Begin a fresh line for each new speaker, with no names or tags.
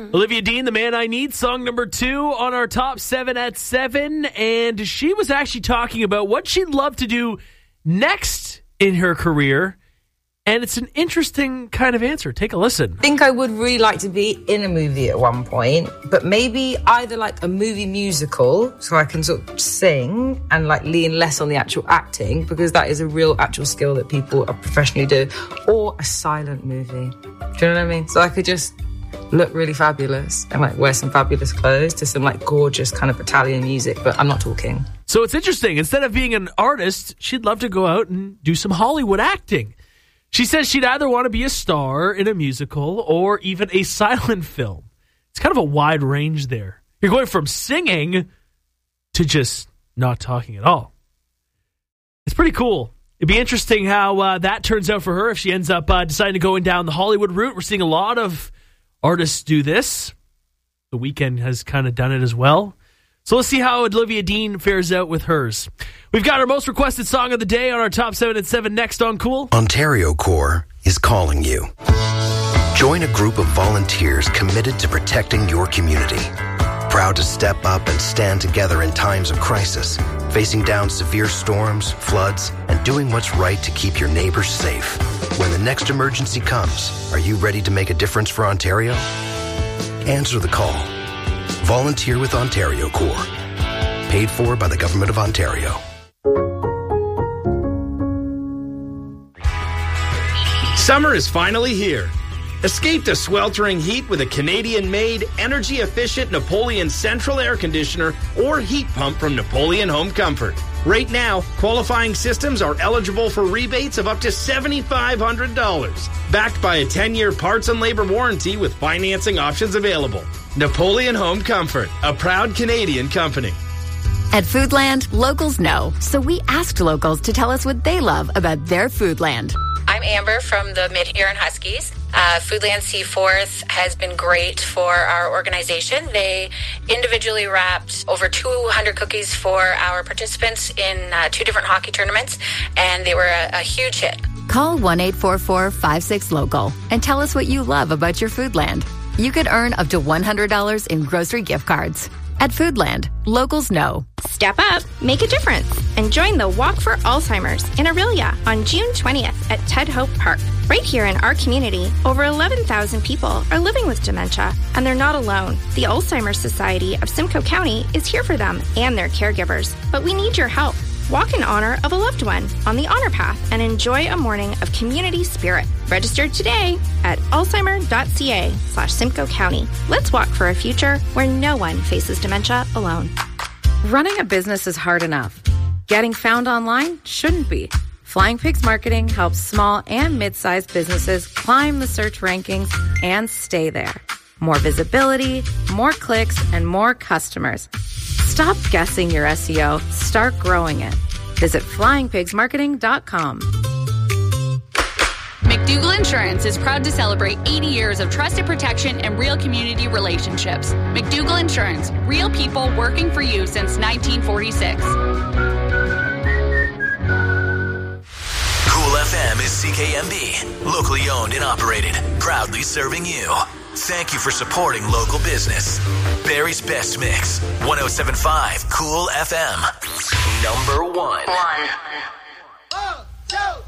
Olivia Dean, The Man I Need, song number 2 on our top 7 at 7. And she was actually talking about what she'd love to do next in her career. And it's an interesting kind of answer. Take a listen.
I think I would really like to be in a movie at one point, but maybe either like a movie musical, so I can sort of sing and like lean less on the actual acting, because that is a real actual skill that people are professionally do, or a silent movie. Do you know what I mean? So I could just look really fabulous and like wear some fabulous clothes to some like gorgeous kind of Italian music, but I'm not talking.
So it's interesting. Instead of being an artist, she'd love to go out and do some Hollywood acting. She says she'd either want to be a star in a musical or even a silent film. It's kind of a wide range there. You're going from singing to just not talking at all. It's pretty cool. It'd be interesting how that turns out for her if she ends up deciding to go down the Hollywood route. We're seeing a lot of artists do this. The Weeknd has kind of done it as well. So let's see how Olivia Dean fares out with hers. We've got our most requested song of the day on our top 7 at 7 next on Cool.
Ontario Corps is calling you. Join a group of volunteers committed to protecting your community. Proud to step up and stand together in times of crisis, facing down severe storms, floods, and doing what's right to keep your neighbors safe. When the next emergency comes, are you ready to make a difference for Ontario? Answer the call. Volunteer with Ontario Corps. Paid for by the Government of Ontario.
Summer is finally here. Escape the sweltering heat with a Canadian-made, energy-efficient Napoleon Central Air Conditioner or heat pump from Napoleon Home Comfort. Right now, qualifying systems are eligible for rebates of up to $7,500. Backed by a 10-year parts and labor warranty with financing options available. Napoleon Home Comfort, a proud Canadian company.
At Foodland, locals know, so we asked locals to tell us what they love about their Foodland.
I'm Amber from the Mid-Huron Huskies. Foodland Seaforth has been great for our organization. They individually wrapped over 200 cookies for our participants in 2 different hockey tournaments, and they were a huge hit.
Call 1-844-56-LOCAL and tell us what you love about your Foodland. You could earn up to $100 in grocery gift cards. At Foodland, locals know.
Step up, make a difference, and join the Walk for Alzheimer's in Orillia on June 20th at Ted Hope Park. Right here in our community, over 11,000 people are living with dementia, and they're not alone. The Alzheimer's Society of Simcoe County is here for them and their caregivers, but we need your help. Walk in honor of a loved one on the Honor Path and enjoy a morning of community spirit. Register today at alzheimer.ca/Simcoe County. Let's walk for a future where no one faces dementia alone.
Running a business is hard enough. Getting found online shouldn't be. Flying Pigs Marketing helps small and mid-sized businesses climb the search rankings and stay there. More visibility, more clicks, and more customers. Stop guessing your SEO. Start growing it. Visit flyingpigsmarketing.com.
McDougall Insurance is proud to celebrate 80 years of trusted protection and real community relationships. McDougall Insurance, real people working for you since 1946.
Cool FM is CKMB, locally owned and operated, proudly serving you. Thank you for supporting local business. Barrie's Best Mix, 107.5 Cool FM. Number 1.
1, 2,